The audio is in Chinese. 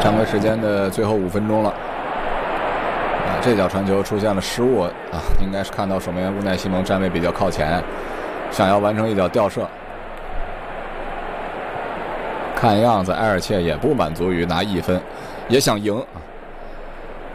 常规时间的最后5分钟了。这脚传球出现了失误应该是看到守门员乌奈西蒙站位比较靠前，想要完成一脚吊射。看样子埃尔切也不满足于拿1分，也想赢